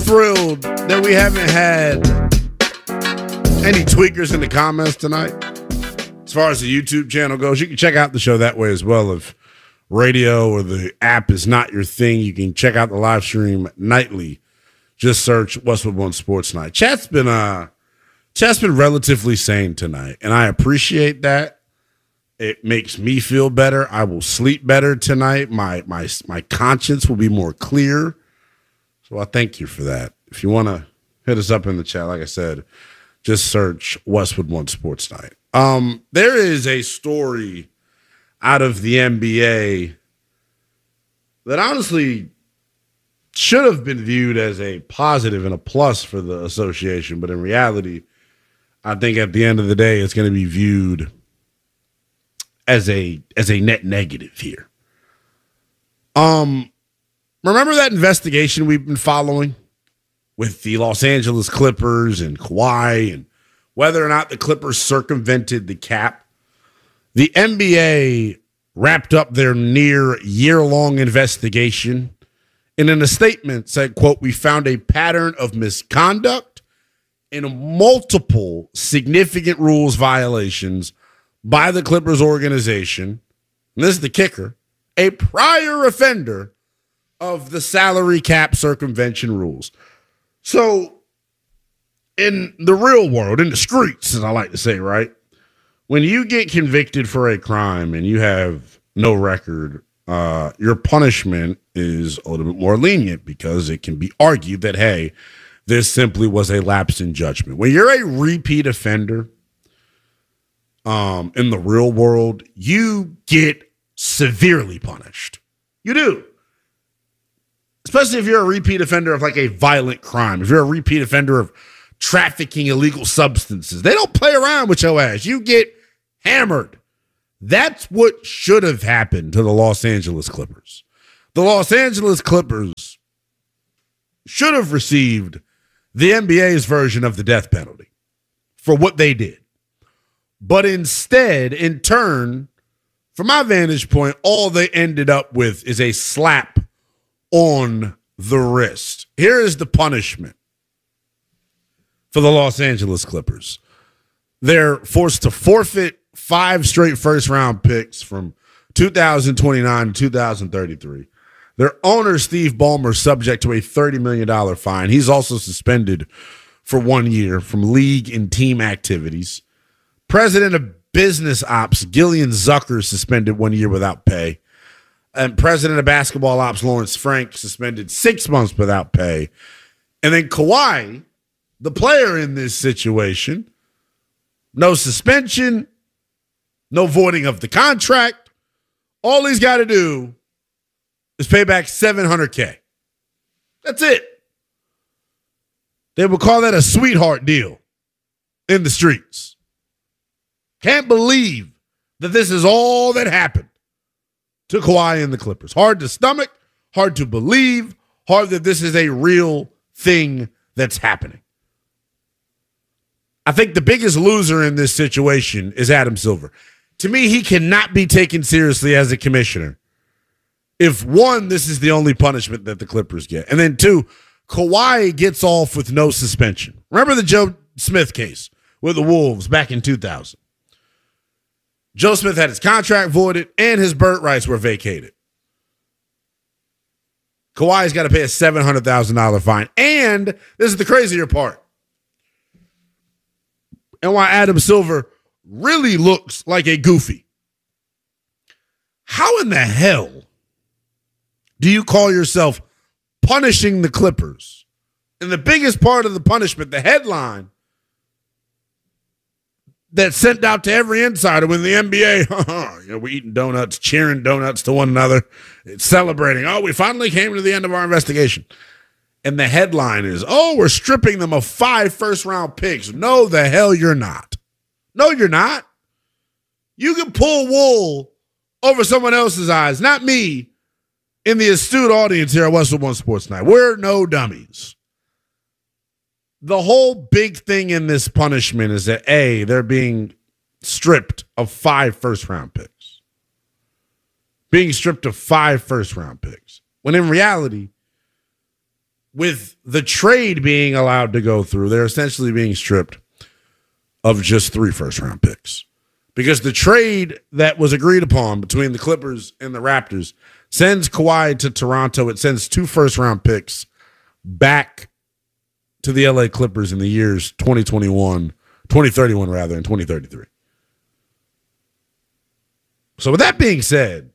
thrilled that we haven't had any tweakers in the comments tonight. As far as the YouTube channel goes, you can check out the show that way as well. If radio or the app is not your thing, you can check out the live stream nightly. Just search Westwood One Sports Night. Chat's been relatively sane tonight, and I appreciate that. It makes me feel better. I will sleep better tonight. My conscience will be more clear. So I thank you for that. If you want to hit us up in the chat, like I said, just search Westwood One Sports Night. There is a story out of the NBA that honestly should have been viewed as a positive and a plus for the association, but in reality, I think at the end of the day, it's going to be viewed as a net negative here. Remember that investigation we've been following with the Los Angeles Clippers and Kawhi and whether or not the Clippers circumvented the cap? The NBA wrapped up their near year-long investigation and in a statement said, quote, "We found a pattern of misconduct and multiple significant rules violations by the Clippers organization," and this is the kicker, "a prior offender of the salary cap circumvention rules." So in the real world, in the streets, as I like to say, right, when you get convicted for a crime and you have no record, your punishment is a little bit more lenient because it can be argued that, hey, this simply was a lapse in judgment. When you're a repeat offender in the real world, you get severely punished. You do. Especially if you're a repeat offender of like a violent crime. If you're a repeat offender of trafficking illegal substances, they don't play around with your ass. You get hammered. That's what should have happened to the Los Angeles Clippers. The Los Angeles Clippers should have received the NBA's version of the death penalty for what they did. But instead, in turn, from my vantage point, all they ended up with is a slap on the wrist. Here is the punishment for the Los Angeles Clippers. They're forced to forfeit 5 straight first-round picks from 2029 to 2033. Their owner, Steve Ballmer, subject to a $30 million fine. He's also suspended for 1 year from league and team activities. President of Business Ops, Gillian Zucker, suspended 1 year without pay. And President of Basketball Ops, Lawrence Frank, suspended 6 months without pay. And then Kawhi, the player in this situation, no suspension, no voiding of the contract. All he's got to do is pay back $700K. That's it. They would call that a sweetheart deal in the streets. Can't believe that this is all that happened to Kawhi and the Clippers. Hard to stomach, hard to believe, hard that this is a real thing that's happening. I think the biggest loser in this situation is Adam Silver. To me, he cannot be taken seriously as a commissioner. If one, this is the only punishment that the Clippers get. And then two, Kawhi gets off with no suspension. Remember the Joe Smith case with the Wolves back in 2000? Joe Smith had his contract voided and his bird rights were vacated. Kawhi's got to pay a $700,000 fine. And this is the crazier part. And why Adam Silver really looks like a goofy. How in the hell do you call yourself punishing the Clippers? And the biggest part of the punishment, the headline that's sent out to every insider when the NBA, we're eating donuts, cheering donuts to one another, it's celebrating. Oh, we finally came to the end of our investigation. And the headline is, oh, we're stripping them of 5 first-round picks. No, the hell you're not. No, you're not. You can pull wool over someone else's eyes, not me, in the astute audience here at Westwood One Sports Night. We're no dummies. The whole big thing in this punishment is that, A, they're being stripped of 5 first-round picks. Being stripped of 5 first-round picks. When in reality, with the trade being allowed to go through, they're essentially being stripped of just 3 first-round picks. Because the trade that was agreed upon between the Clippers and the Raptors sends Kawhi to Toronto. It sends 2 first-round picks back to the LA Clippers in the years 2031 and 2033. So with that being said,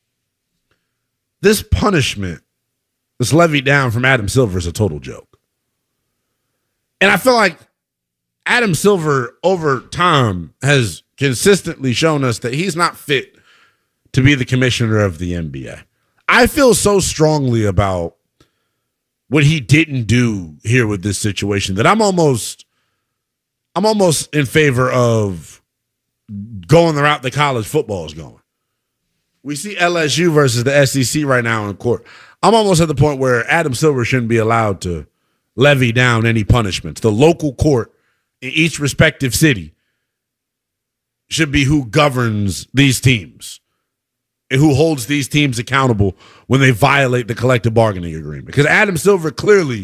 this punishment, this levied down from Adam Silver is a total joke. And I feel like Adam Silver over time has consistently shown us that he's not fit to be the commissioner of the NBA. I feel so strongly about what he didn't do here with this situation that I'm almost in favor of going the route that college football is going. We see LSU versus the SEC right now in court. I'm almost at the point where Adam Silver shouldn't be allowed to levy down any punishments. The local court in each respective city should be who governs these teams and who holds these teams accountable when they violate the collective bargaining agreement. Because Adam Silver clearly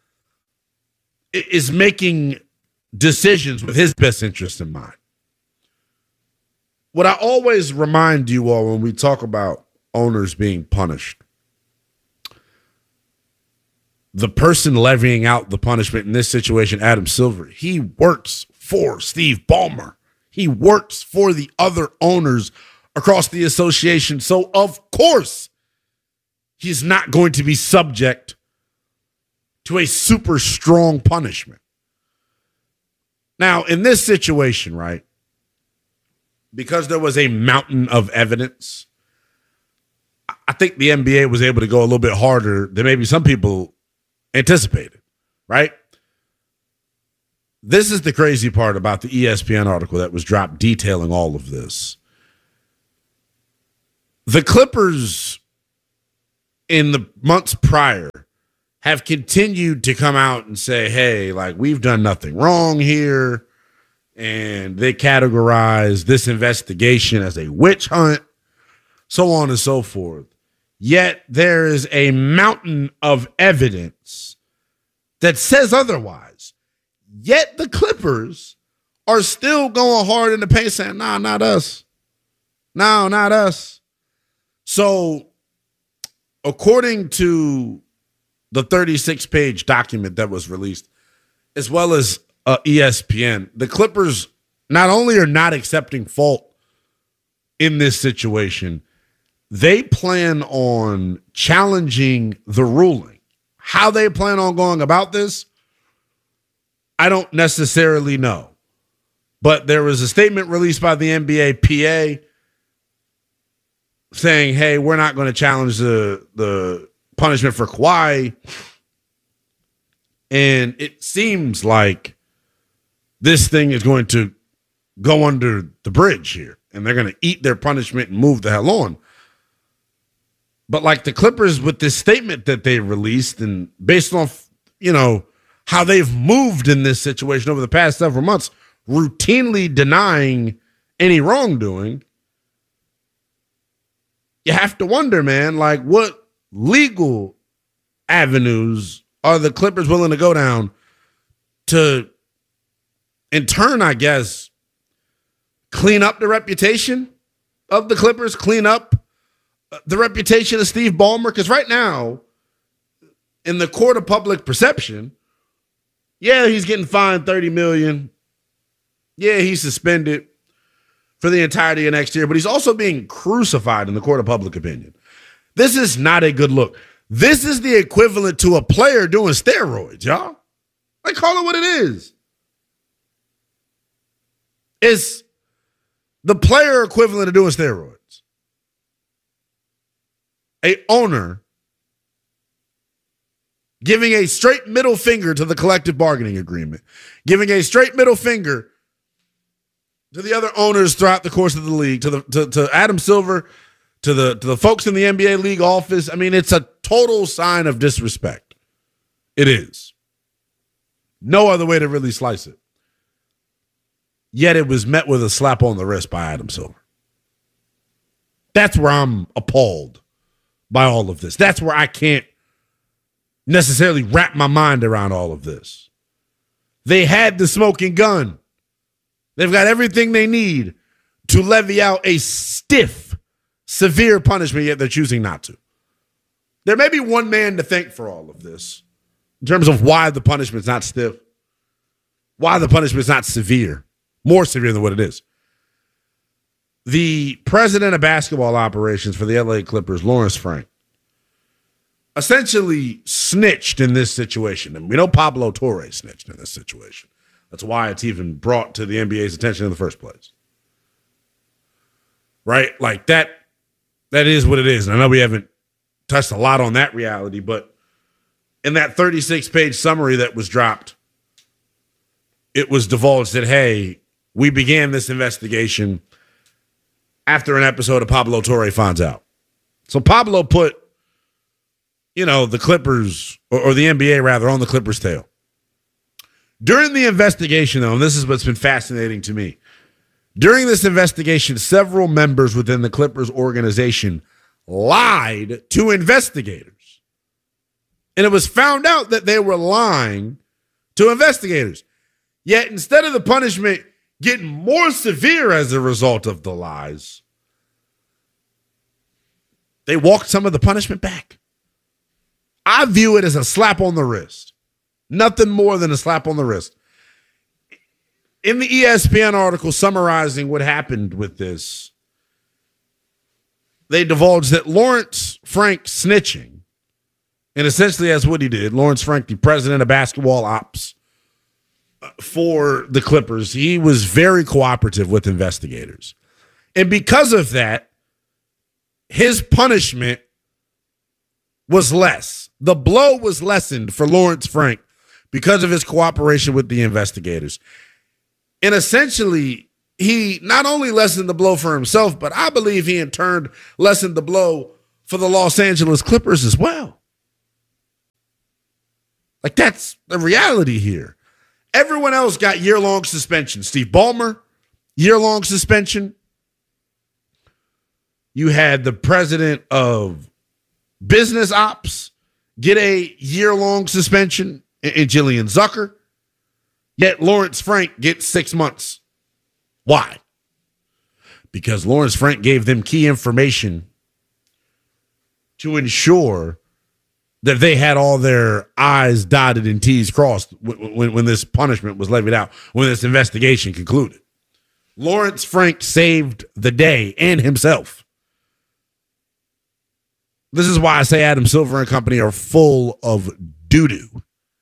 is making decisions with his best interest in mind. What I always remind you all when we talk about owners being punished, the person levying out the punishment in this situation, Adam Silver, he works for Steve Ballmer. He works for the other owners across the association. So, of course, he's not going to be subject to a super strong punishment. Now, in this situation, right, because there was a mountain of evidence, I think the NBA was able to go a little bit harder than maybe some people anticipated, right? This is the crazy part about the ESPN article that was dropped detailing all of this. The Clippers in the months prior have continued to come out and say, hey, like, we've done nothing wrong here. And they categorize this investigation as a witch hunt, so on and so forth. Yet there is a mountain of evidence that says otherwise. Yet the Clippers are still going hard in the paint saying, nah, not us. No, not us. So according to the 36-page document that was released, as well as ESPN, the Clippers not only are not accepting fault in this situation, they plan on challenging the ruling. How they plan on going about this, I don't necessarily know. But there was a statement released by the NBA PA saying, hey, we're not going to challenge the punishment for Kawhi. And it seems like this thing is going to go under the bridge here, and they're going to eat their punishment and move the hell on. But like the Clippers with this statement that they released, and based on, how they've moved in this situation over the past several months, routinely denying any wrongdoing, you have to wonder, man, like, what legal avenues are the Clippers willing to go down to, in turn, I guess, clean up the reputation of the Clippers, clean up the reputation of Steve Ballmer? Because right now, in the court of public perception, yeah, he's getting fined $30 million. Yeah, he's suspended for the entirety of next year, but he's also being crucified in the court of public opinion. This is not a good look. This is the equivalent to a player doing steroids, y'all. I call it what it is. It's the player equivalent of doing steroids. A owner giving a straight middle finger to the collective bargaining agreement, giving a straight middle finger to the other owners throughout the course of the league, to Adam Silver, to the folks in the NBA league office. I mean, it's a total sign of disrespect. It is. No other way to really slice it. Yet it was met with a slap on the wrist by Adam Silver. That's where I'm appalled by all of this. That's where I can't necessarily wrap my mind around all of this. They had the smoking gun. They've got everything they need to levy out a stiff, severe punishment, yet they're choosing not to. There may be one man to thank for all of this in terms of why the punishment's not stiff, why the punishment's not severe, more severe than what it is. The president of basketball operations for the LA Clippers, Lawrence Frank, essentially snitched in this situation. And we know Pablo Torre snitched in this situation. That's why it's even brought to the NBA's attention in the first place. Right? Like that is what it is. And I know we haven't touched a lot on that reality, but in that 36-page summary that was dropped, it was divulged that, hey, we began this investigation after an episode of Pablo Torre Finds Out. So Pablo put, the Clippers, or the NBA rather, on the Clippers' tail. During the investigation, though, and this is what's been fascinating to me, during this investigation, several members within the Clippers organization lied to investigators. And it was found out that they were lying to investigators. Yet instead of the punishment getting more severe as a result of the lies, they walked some of the punishment back. I view it as a slap on the wrist. Nothing more than a slap on the wrist. In the ESPN article summarizing what happened with this, they divulged that Lawrence Frank snitching, and essentially that's what he did. Lawrence Frank, the president of basketball ops for the Clippers, he was very cooperative with investigators. And because of that, his punishment was less. The blow was lessened for Lawrence Frank because of his cooperation with the investigators. And essentially, he not only lessened the blow for himself, but I believe he in turn lessened the blow for the Los Angeles Clippers as well. Like, that's the reality here. Everyone else got year-long suspension. Steve Ballmer, year-long suspension. You had the president of business ops get a year-long suspension in Jillian Zucker. Yet Lawrence Frank gets 6 months. Why? Because Lawrence Frank gave them key information to ensure that they had all their I's dotted and T's crossed when this punishment was levied out, when this investigation concluded. Lawrence Frank saved the day and himself. This is why I say Adam Silver and company are full of doo-doo.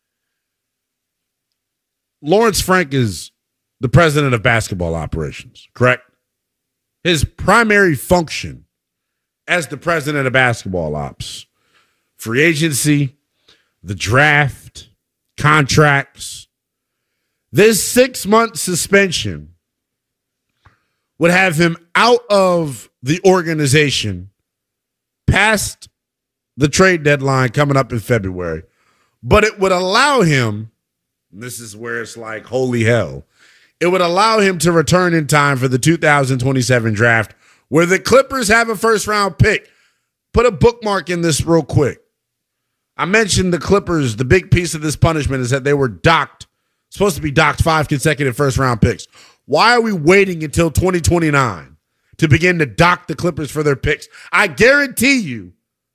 Lawrence Frank is the president of basketball operations, correct? His primary function as the president of basketball ops, free agency, the draft, contracts. This 6-month suspension would have him out of the organization past the trade deadline coming up in February, but it would allow him, this is where it's like, holy hell, it would allow him to return in time for the 2027 draft, where the Clippers have a first-round pick. Put a bookmark in this real quick. I mentioned the Clippers, the big piece of this punishment is that they were supposed to be docked 5 consecutive first-round picks. Why are we waiting until 2029 to begin to dock the Clippers for their picks? I guarantee you,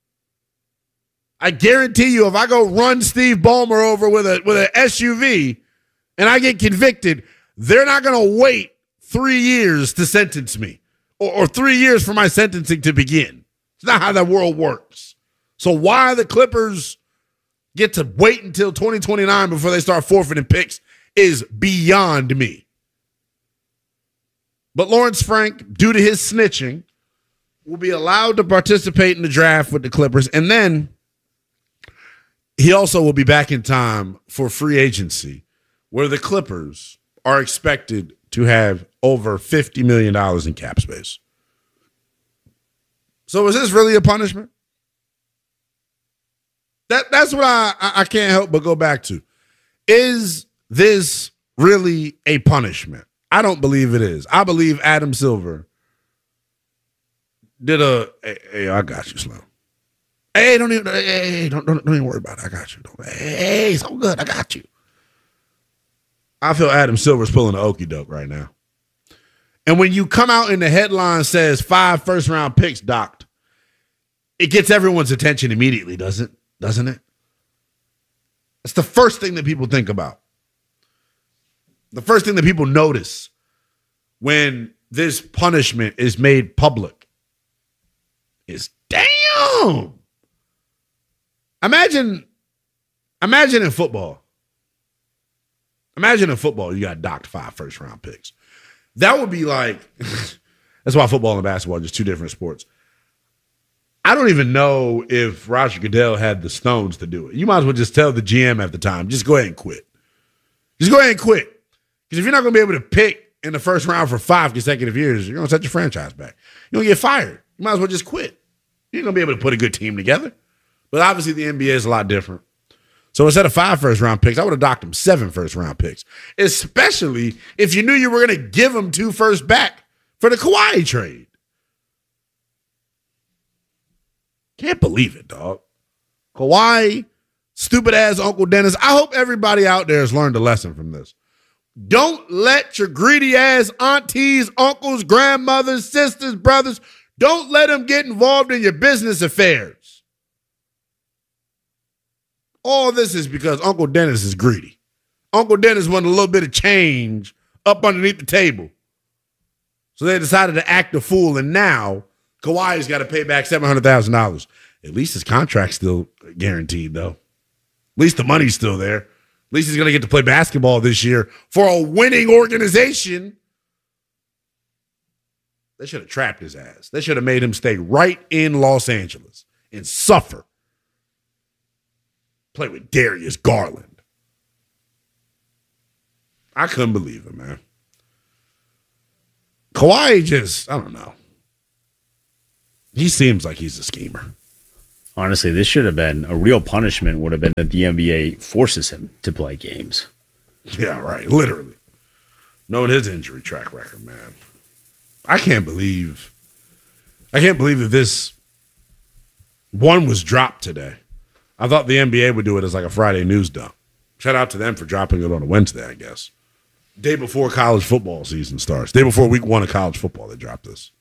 if I go run Steve Ballmer over with an SUV and I get convicted, they're not going to wait 3 years to sentence me or 3 years for my sentencing to begin. It's not how that world works. So why the Clippers get to wait until 2029 before they start forfeiting picks is beyond me. But Lawrence Frank, due to his snitching, will be allowed to participate in the draft with the Clippers, and then he also will be back in time for free agency, where the Clippers are expected to have over $50 million in cap space. So is this really a punishment? That's what I can't help but go back to. Is this really a punishment? I don't believe it is. I believe Adam Silver did I got you, Slow. Hey, don't even worry about it. I got you. Hey, it's all good. I got you. I feel Adam Silver's pulling the okie doke right now. And when you come out and the headline says 5 first-round picks docked, it gets everyone's attention immediately, doesn't it? It's the first thing that people think about. The first thing that people notice when this punishment is made public is, damn. Imagine in football. Imagine in football you got docked 5 first-round picks. That would be like, that's why football and basketball are just two different sports. I don't even know if Roger Goodell had the stones to do it. You might as well just tell the GM at the time, just go ahead and quit. Just go ahead and quit. Because if you're not going to be able to pick in the first round for 5 consecutive years, you're going to set your franchise back. You're going to get fired. You might as well just quit. You're going to be able to put a good team together. But obviously the NBA is a lot different. So instead of 5 first-round picks, I would have docked him 7 first-round picks, especially if you knew you were going to give him 2 first back for the Kawhi trade. Can't believe it, dog. Kawhi, stupid-ass Uncle Dennis. I hope everybody out there has learned a lesson from this. Don't let your greedy-ass aunties, uncles, grandmothers, sisters, brothers, don't let them get involved in your business affairs. All this is because Uncle Dennis is greedy. Uncle Dennis wanted a little bit of change up underneath the table. So they decided to act a fool, and now Kawhi's got to pay back $700,000. At least his contract's still guaranteed, though. At least the money's still there. At least he's going to get to play basketball this year for a winning organization. They should have trapped his ass. They should have made him stay right in Los Angeles and suffer. Play with Darius Garland. I couldn't believe it, man. Kawhi just, I don't know. He seems like he's a schemer. Honestly, this should have been a real punishment, would have been that the NBA forces him to play games. Yeah, right. Literally. Knowing his injury track record, man. I can't believe that this one was dropped today. I thought the NBA would do it as like a Friday news dump. Shout out to them for dropping it on a Wednesday, I guess. Day before college football season starts. Day before week 1 of college football, they dropped this.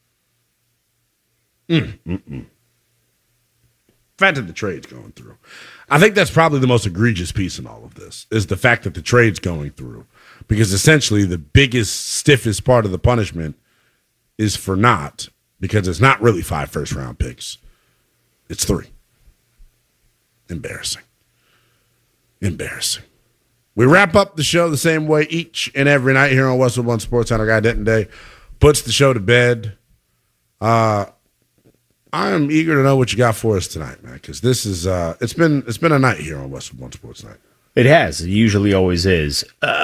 The fact that the trade's going through. I think that's probably the most egregious piece in all of this, is the fact that the trade's going through. Because essentially the biggest, stiffest part of the punishment is for naught, because it's not really 5 first-round picks. It's 3. Embarrassing. We wrap up the show the same way each and every night here on Westwood One Sports Center. Guy Denton Day puts the show to bed. I am eager to know what you got for us tonight, man, because this is it's been a night here on Westwood One Sports Night. It has. It usually always is.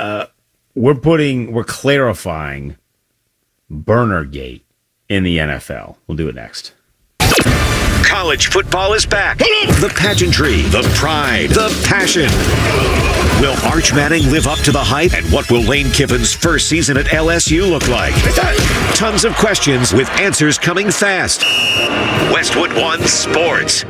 We're clarifying Burnergate in the NFL. We'll do it next. College football is back. The pageantry, the pride, the passion. Will Arch Manning live up to the hype? And what will Lane Kiffin's first season at LSU look like? Tons of questions with answers coming fast. Westwood One Sports.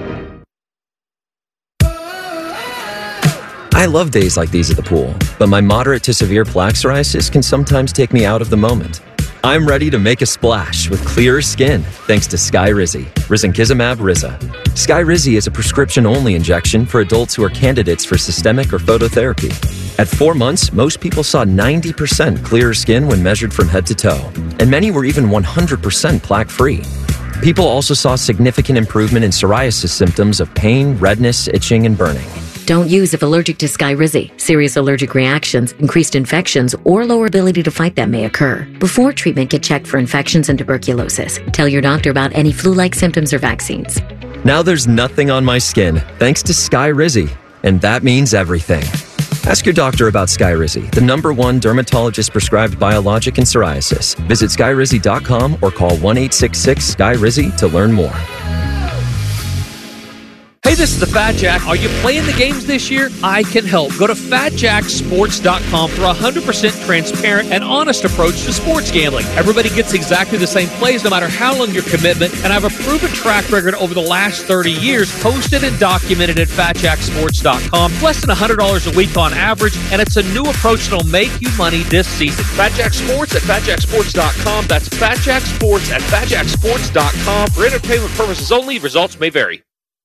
I love days like these at the pool, but my moderate to severe plaque psoriasis can sometimes take me out of the moment. I'm ready to make a splash with clearer skin thanks to Skyrizi, risankizumab Riza. Skyrizi is a prescription-only injection for adults who are candidates for systemic or phototherapy. At 4 months, most people saw 90% clearer skin when measured from head to toe, and many were even 100% plaque-free. People also saw significant improvement in psoriasis symptoms of pain, redness, itching, and burning. Don't use if allergic to Skyrizi. Serious allergic reactions, increased infections, or lower ability to fight them may occur. Before treatment, get checked for infections and tuberculosis. Tell your doctor about any flu-like symptoms or vaccines. Now there's nothing on my skin thanks to Skyrizi, and that means everything. Ask your doctor about Skyrizi, the #1 dermatologist-prescribed biologic in psoriasis. Visit Skyrizi.com or call 1-866-SKYRIZI to learn more. Hey Hey, this is the Fat Jack. Are you playing the games this year? I can help. Go to FatJackSports.com for a 100% transparent and honest approach to sports gambling. Everybody gets exactly the same plays no matter how long your commitment, and I have a proven track record over the last 30 years posted and documented at FatJackSports.com. Less than $100 a week on average, and it's a new approach that'll make you money this season. FatJack Sports at FatJackSports.com. That's FatJack Sports at FatJackSports.com. For entertainment purposes only, results may vary.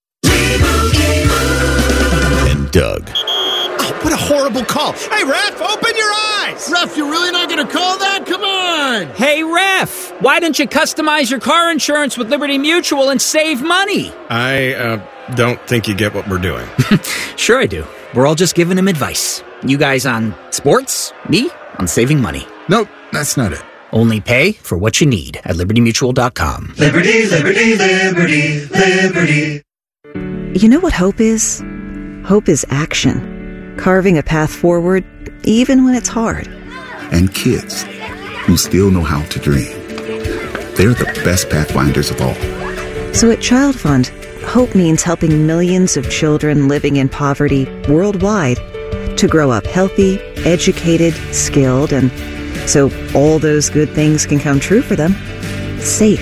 And Doug. Oh, what a horrible call. Hey, ref, open your eyes. Ref, you're really not going to call that? Come on. Hey, ref, why don't you customize your car insurance with Liberty Mutual and save money? I don't think you get what we're doing. Sure I do. We're all just giving him advice. You guys on sports, me on saving money. Nope, that's not it. Only pay for what you need at LibertyMutual.com. Liberty, liberty, liberty, liberty. You know what hope is? Hope is action. Carving a path forward, even when it's hard. And kids who still know how to dream. They're the best pathfinders of all. So at Child Fund, hope means helping millions of children living in poverty worldwide to grow up healthy, educated, skilled, and so all those good things can come true for them. Safe.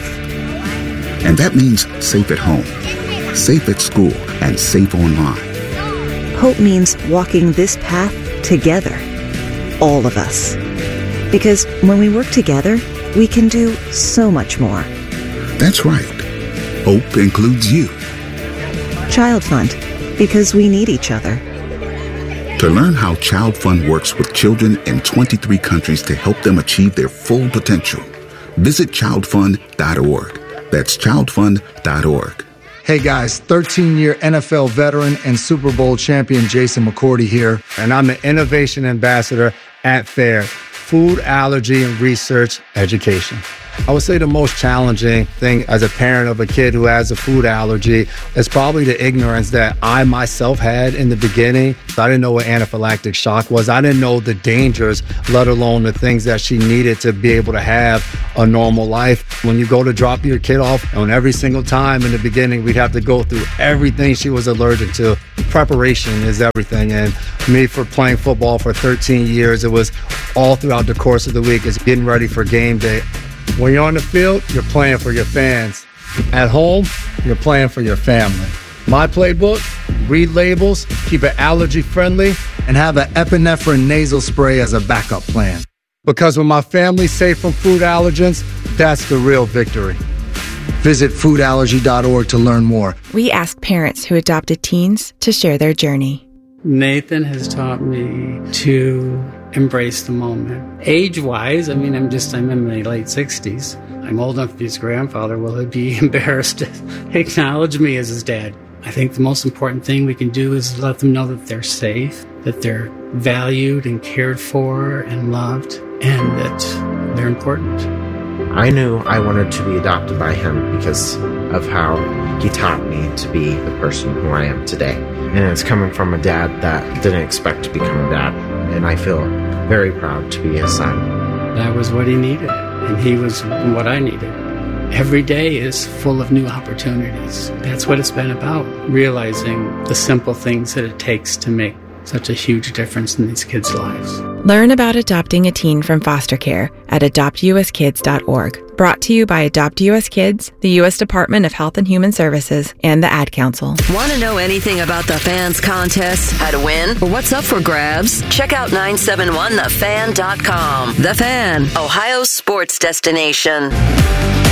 And that means safe at home, safe at school, and safe online. Hope means walking this path together. All of us. Because when we work together, we can do so much more. That's right. Hope includes you. Child Fund. Because we need each other. To learn how Child Fund works with children in 23 countries to help them achieve their full potential, visit childfund.org. That's childfund.org. Hey guys, 13-year NFL veteran and Super Bowl champion Jason McCourty here, and I'm the Innovation Ambassador at FAIR, Food Allergy and Research Education. I would say the most challenging thing as a parent of a kid who has a food allergy is probably the ignorance that I myself had in the beginning. I didn't know what anaphylactic shock was. I didn't know the dangers, let alone the things that she needed to be able to have a normal life. When you go to drop your kid off, and every single time in the beginning, we'd have to go through everything she was allergic to. Preparation is everything. And me, for playing football for 13 years, it was all throughout the course of the week. It's getting ready for game day. When you're on the field, you're playing for your fans. At home, you're playing for your family. My playbook, read labels, keep it allergy friendly, and have an epinephrine nasal spray as a backup plan. Because when my family's safe from food allergens, that's the real victory. Visit foodallergy.org to learn more. We ask parents who adopted teens to share their journey. Nathan has taught me to embrace the moment. Age-wise, I'm in my late 60s. I'm old enough to be his grandfather. Will he be embarrassed to acknowledge me as his dad? I think the most important thing we can do is let them know that they're safe, that they're valued and cared for and loved, and that they're important. I knew I wanted to be adopted by him because of how he taught me to be the person who I am today. And it's coming from a dad that didn't expect to become a dad. And I feel very proud to be his son. That was what he needed, and he was what I needed. Every day is full of new opportunities. That's what it's been about, realizing the simple things that it takes to make such a huge difference in these kids' lives. Learn about adopting a teen from foster care at adoptuskids.org. Brought to you by Adopt US Kids, the U.S. Department of Health and Human Services, and the Ad Council. Want to know anything about the Fans contest, how to win, or what's up for grabs? Check out 971thefan.com. The Fan, Ohio's sports destination.